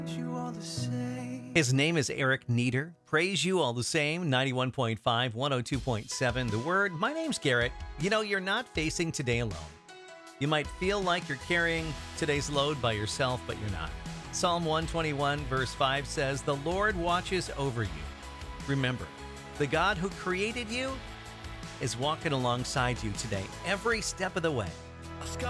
You all the same. His name is Eric Nieder. Praise you all the same. 91.5, 102.7. The Word. My name's Garrett. You know, you're not facing today alone. You might feel like you're carrying today's load by yourself, but you're not. Psalm 121, verse 5 says, "The Lord watches over you." Remember, the God who created you is walking alongside you today, every step of the way.